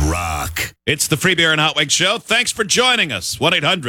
rock. It's the Free Beer and Hot Wings Show. Thanks for joining us.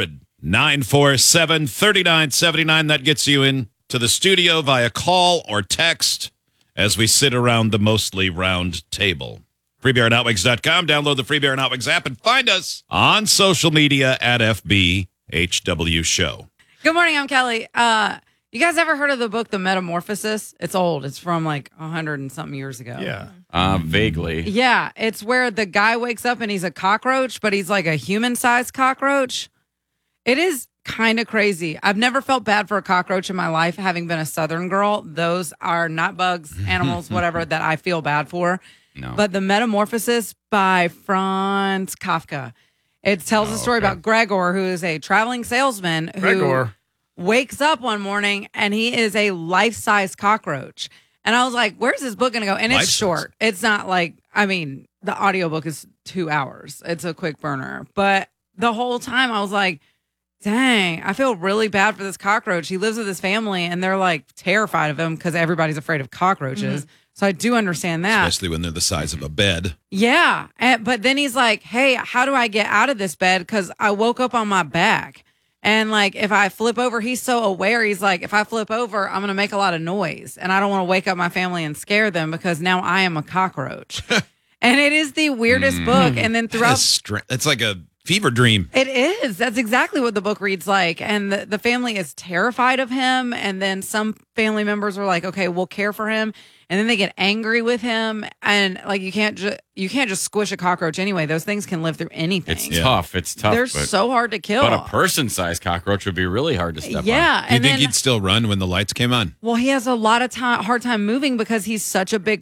1-800-947-3979. That gets you in to the studio via call or text as we sit around the mostly round table. FreeBeerandHotWings.com. Download the Free Beer and Hot Wings app and find us on social media at FBHW Show. Good morning, I'm Kelly. You guys ever heard of the book, The Metamorphosis? It's old. It's from like 100 and something years ago. Yeah. Vaguely. Yeah, it's where the guy wakes up and he's a cockroach, but he's like a human-sized cockroach. It is kind of crazy. I've never felt bad for a cockroach in my life, having been a Southern girl. Those are not bugs, animals, whatever, that I feel bad for. No. But The Metamorphosis by Franz Kafka. It tells a story about Gregor, who is a traveling salesman who wakes up one morning and he is a life-size cockroach. And I was like, where's this book going to go? And it's Life-size. short. It's not like, the audiobook is 2 hours. It's a quick burner. But the whole time I was like, dang, I feel really bad for this cockroach. He lives with his family and they're like terrified of him because everybody's afraid of cockroaches. So I do understand that. Especially when they're the size of a bed. Yeah. But then he's like, hey, how do I get out of this bed? Because I woke up on my back. And like, if I flip over, he's so aware. He's like, if I flip over, I'm going to make a lot of noise. And I don't want to wake up my family and scare them because now I am a cockroach. And it is the weirdest book. And then throughout. It's like a fever dream. It is. That's exactly what the book reads like. And the family is terrified of him. And then some family members are like, okay, we'll care for him. And then they get angry with him. And like, you can't just squish a cockroach anyway. Those things can live through anything. It's tough. It's tough. They're but, so hard to kill. But a person-sized cockroach would be really hard to step on. Yeah. Do you And think then, he'd still run when the lights came on? well, he has a lot of hard time moving because he's such a big